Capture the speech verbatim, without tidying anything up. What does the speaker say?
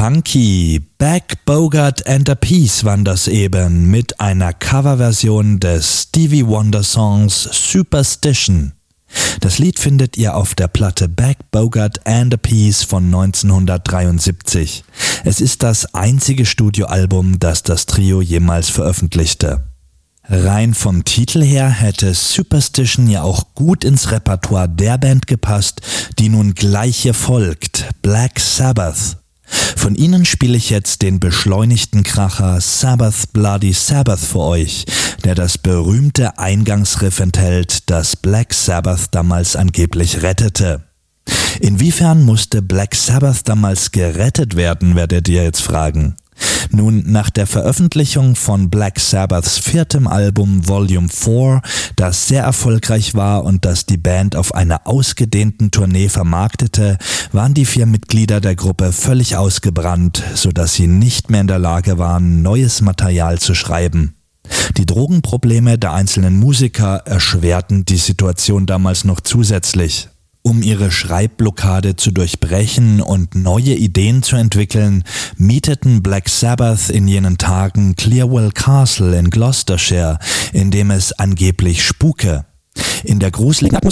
Funky, Beck, Bogert and the Peace waren das eben mit einer Coverversion des Stevie Wonder Songs Superstition. Das Lied findet ihr auf der Platte Beck, Bogert and the Peace von neunzehnhundertdreiundsiebzig. Es ist das einzige Studioalbum, das das Trio jemals veröffentlichte. Rein vom Titel her hätte Superstition ja auch gut ins Repertoire der Band gepasst, die nun gleich hier folgt, Black Sabbath. Von ihnen spiele ich jetzt den beschleunigten Kracher Sabbath Bloody Sabbath für euch, der das berühmte Eingangsriff enthält, das Black Sabbath damals angeblich rettete. Inwiefern musste Black Sabbath damals gerettet werden, werdet ihr jetzt fragen. Nun, nach der Veröffentlichung von Black Sabbaths viertem Album Volume vier, das sehr erfolgreich war und das die Band auf einer ausgedehnten Tournee vermarktete, waren die vier Mitglieder der Gruppe völlig ausgebrannt, sodass sie nicht mehr in der Lage waren, neues Material zu schreiben. Die Drogenprobleme der einzelnen Musiker erschwerten die Situation damals noch zusätzlich. Um ihre Schreibblockade zu durchbrechen und neue Ideen zu entwickeln, mieteten Black Sabbath in jenen Tagen Clearwell Castle in Gloucestershire, in dem es angeblich spuke. In der gruseligen Atmosphäre